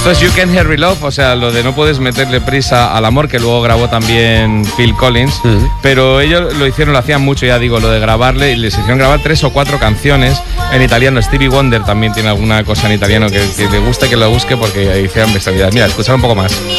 Esto es You Can't Hurry Love, o sea, lo de no puedes meterle prisa al amor, que luego grabó también Phil Collins, pero ellos lo hacían mucho, ya digo, lo de grabarle, y les hicieron grabar 3 o 4 canciones en italiano. Stevie Wonder también tiene alguna cosa en italiano que le gusta, que lo busque, porque hicieron bestialidades. Mira, escuchar un poco más.